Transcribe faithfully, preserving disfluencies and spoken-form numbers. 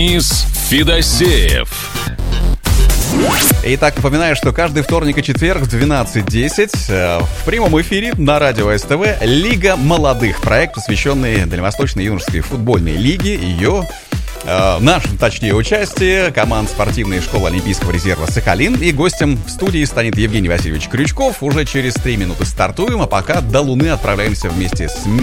Денис Федосеев. Итак, напоминаю, что каждый вторник и четверг в двенадцать десять э, в прямом эфире на радио СТВ «Лига молодых». Проект, посвященный Дальневосточной юношеской футбольной лиге. Ее, э, наше, точнее, участие команд спортивной школы Олимпийского резерва «Сахалин». И гостем в студии станет Евгений Васильевич Крючков. Уже через три минуты стартуем, а пока до Луны отправляемся вместе с